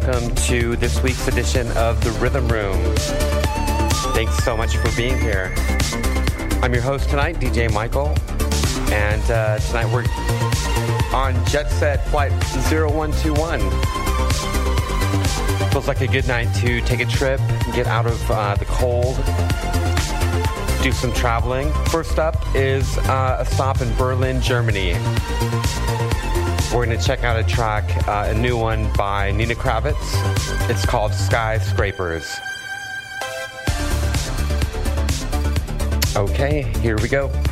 welcome to this week's edition of The Rhythm Room. Thanks so much for being here. I'm your host tonight, DJ Michael, and tonight we're on Jet Set Flight 0121. Feels like a good night to take a trip, get out of the cold, do some traveling. First up is a stop in Berlin, Germany. We're going to check out a track, a new one by Nina Kravitz. It's called Skyscrapers. Okay, here we go.